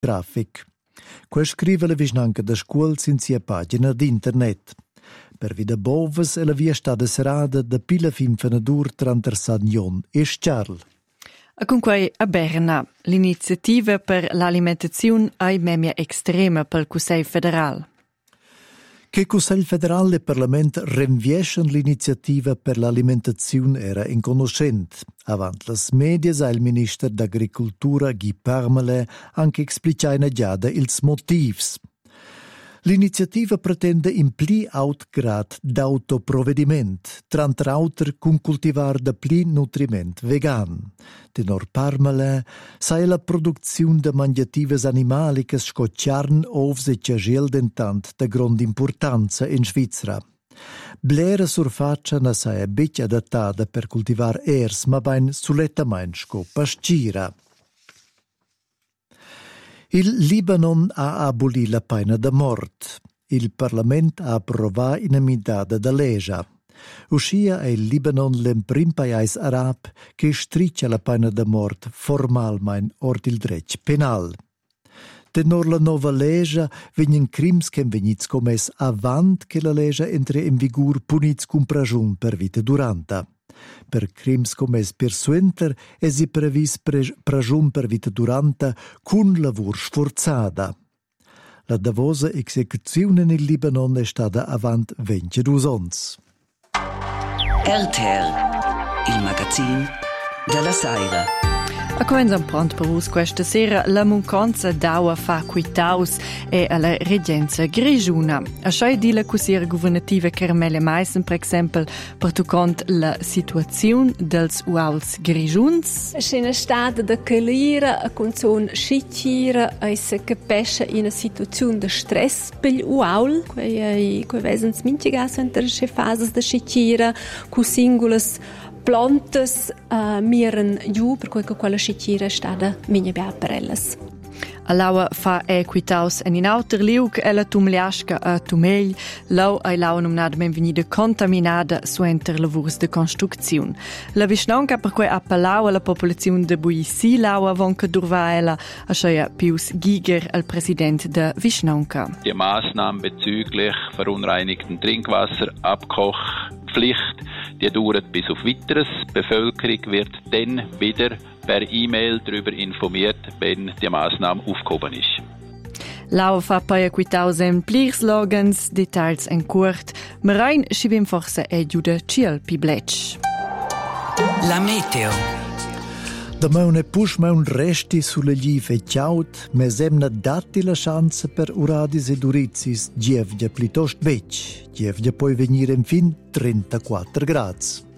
traffic. Quel scrive la vicinanca da scuola in sia pagina d'internet. Per vida boves e la via stata serada da pila fin fenadur tra Sagnon e Sciarl. E comunque a Berna, l'iniziativa per l'alimentazione è memia estrema per il Consiglio federale. Che Consiglio federale e Parlamento rinviescono l'iniziativa per l'alimentazione era inconoscente. Avant las medias il ministro d'Agricoltura Guy Parmelin anche explicaina giada ils motivs. L'iniziativa pretende in pli aut grad d'autoprovediment, tra auter cun cultivar da pli nutriment vegan. Tenor Parmelin sai la produzione de mangiatives animalicas sco charn, ovs e ciagel dentant de grond importanza in Svizzera. Blera surfaccia na sai bec adattata per cultivar ers, ma bain sulettamain sco pascira. Il Libanon ha abolì la pena da mort. Il Parlamento ha approvato una medata da legge. Uscia è il Libanon l'emprim paese arab che striccia la pena da mort formalmente ord il dretto penal. Tenor la nuova legge vengono crims che vengono commessi avant che la legge entri in vigore puniti con pragione per vita durante. Per crims commessi per suenter è si previs pragione per vita durante con lavoro sforzata. La davosa esecuzione nel Libanon è stata avant 22 anni. RTL, il magazzino della Saira. A comenzam pronto per us questa sera la mancanza d'aua fa quitaus e alla reggenza grigiuna. A sciai di la cusiera governativa Carmele Meissen, per esempio, per tu cont la situazione dels uauls grigiuns. Scena stata da calira a conzon scitira e se capesce in una situazione di stress per gli uaul, quei vesens mintigas entre le fasi da scitira, cu singulas plantas miren giù per cui quella scitira è stata minha bea per elles. L'aua fa equitaus en in auter liug e la tumliasca a tumegl, lau ai l'aua nominada benvenida contaminada su enter lavurs de construcziun. La visnonca per cui appellau alla popolazione de Buissi l'aua vonca durva ella, a scheia Pius Giger, al Präsident de Visnonca. Die Maßnahmen bezüglich verunreinigten Trinkwasser, Abkochpflicht, die dauert bis auf Weiteres. Die Bevölkerung wird dann wieder per e-mail darüber informiert, wenn die Maßnahme aufgehoben ist. Lau fa poi quitaus en plir slogans, details en curt, ma rein schivim forse e giuda ciel pi bletsch. La meteo. Da maune push maun resti sulle gli e ciaut, me semna datti la chance per uradis ed urizis, gievgia plitost bec, gievgia poi venire in fin 34 grads.